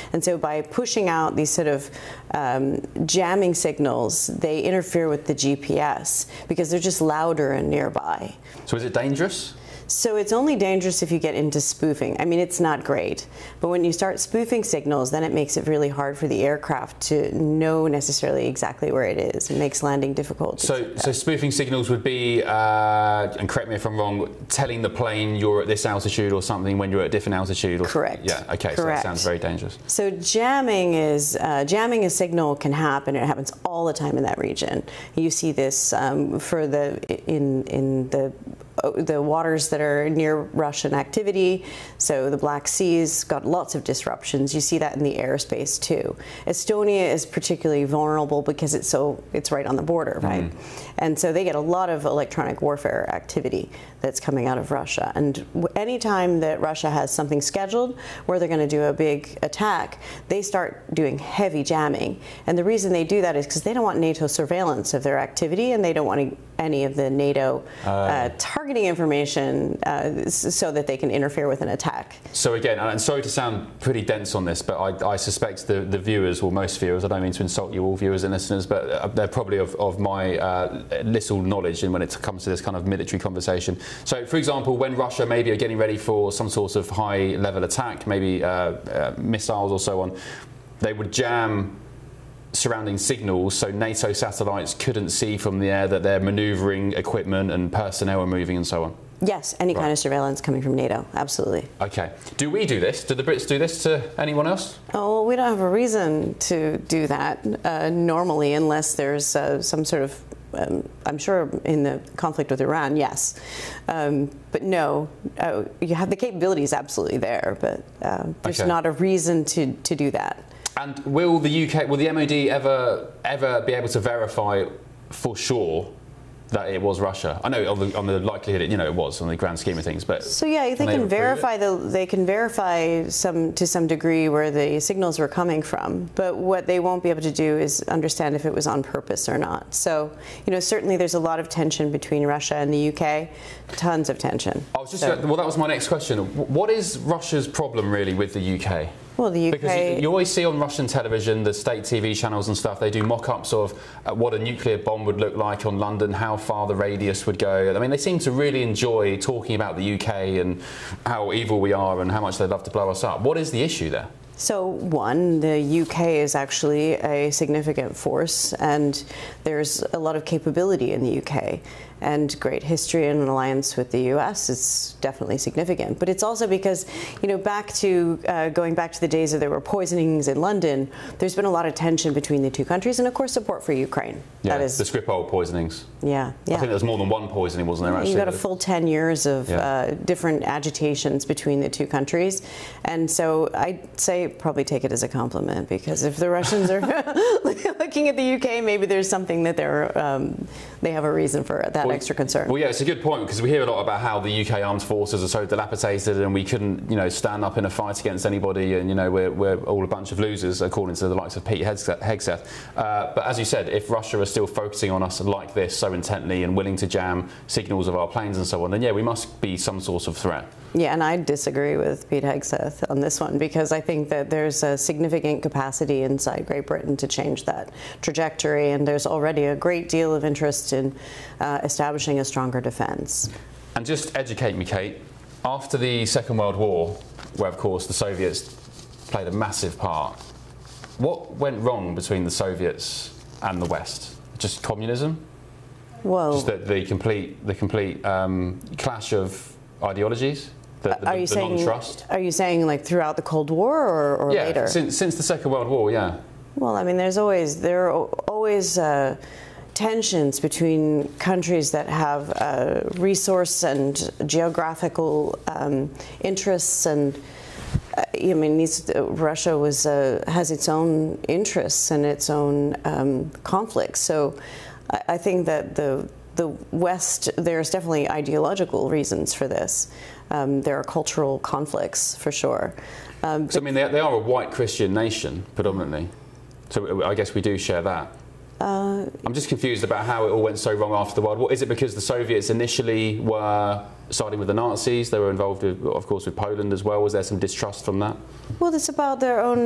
And so by pushing out these sort of jamming signals, they interfere with the GPS because they're just louder and nearby. So is it dangerous? So it's only dangerous if you get into spoofing. I mean, it's not great, but when you start spoofing signals, then it makes it really hard for the aircraft to know necessarily exactly where it is. It makes landing difficult. So spoofing signals would be, and correct me if I'm wrong, telling the plane you're at this altitude or something when you're at a different altitude? Or Correct. Yeah, okay, Correct. so that sounds very dangerous. So jamming a signal can happen, and it happens all the time in that region. You see this for in the waters that are near Russian activity, so the Black Sea's got lots of disruptions. You see that in the airspace too. Estonia is particularly vulnerable because it's right on the border, right? And so they get a lot of electronic warfare activity that's coming out of Russia. And anytime that Russia has something scheduled where they're going to do a big attack, they start doing heavy jamming. And the reason they do that is because they don't want NATO surveillance of their activity, and they don't want any of the NATO targeting information so that they can interfere with an attack. So again, and sorry to sound pretty dense on this, but I suspect the viewers, or most viewers, I don't mean to insult you all viewers and listeners, but they're probably of my little knowledge when it comes to this kind of military conversation. So for example, when Russia maybe are getting ready for some sort of high level attack, maybe missiles or so on, they would jam surrounding signals so NATO satellites couldn't see from the air that their manoeuvring equipment and personnel are moving and so on? Yes, any kind of surveillance coming from NATO, absolutely. Okay. Do we do this? Do the Brits do this to anyone else? Oh, well, we don't have a reason to do that normally, unless there's some sort of, I'm sure in the conflict with Iran, yes. But no, you have the capabilities absolutely there, but there's not a reason to do that. And will the MOD ever be able to verify for sure that it was Russia? I know on the likelihood, it was on the grand scheme of things, but so yeah, they can verify to some degree where the signals were coming from. But what they won't be able to do is understand if it was on purpose or not. So certainly there's a lot of tension between Russia and the UK, tons of tension. I was just well, that was my next question. What is Russia's problem really with the UK? Well, the UK... Because you always see on Russian television, the state TV channels and stuff, they do mock-ups of what a nuclear bomb would look like on London, how far the radius would go. I mean, they seem to really enjoy talking about the UK and how evil we are and how much they'd love to blow us up. What is the issue there? So one, the UK is actually a significant force, and there's a lot of capability in the UK, and great history and an alliance with the US is definitely significant. But it's also because, going back to the days that there were poisonings in London, there's been a lot of tension between the two countries, and of course support for Ukraine. Yeah, that is the Skripal poisonings. Yeah. I think there's more than one poisoning, wasn't there, actually? You got a full 10 years of different agitations between the two countries, and so I'd say probably take it as a compliment, because if the Russians are looking at the UK, maybe there's something that they have a reason for that extra concern. Well, yeah, it's a good point, because we hear a lot about how the UK armed forces are so dilapidated and we couldn't, stand up in a fight against anybody, and we're all a bunch of losers, according to the likes of Pete Hegseth. But as you said, if Russia are still focusing on us like this so intently and willing to jam signals of our planes and so on, then yeah, we must be some sort of threat. Yeah, and I disagree with Pete Hegseth on this one, because I think that there's a significant capacity inside Great Britain to change that trajectory, and there's already a great deal of interest in establishing a stronger defense. And just educate me, Kate, after the Second World War, where of course the Soviets played a massive part, what went wrong between the Soviets and the West? Just communism? Well, just the complete clash of ideologies? The non-trust? Are you saying like throughout the Cold War or later? Yeah, since the Second World War, yeah. Well, I mean, there are always tensions between countries that have resource and geographical interests, and I mean, Russia has its own interests and its own conflicts. So I think that the West, there's definitely ideological reasons for this. There are cultural conflicts, for sure. So, I mean, they are a white Christian nation, predominantly. So I guess we do share that. I'm just confused about how it all went so wrong after the World War. Is it because the Soviets initially were siding with the Nazis? They were involved, of course, with Poland as well. Was there some distrust from that? Well, it's about their own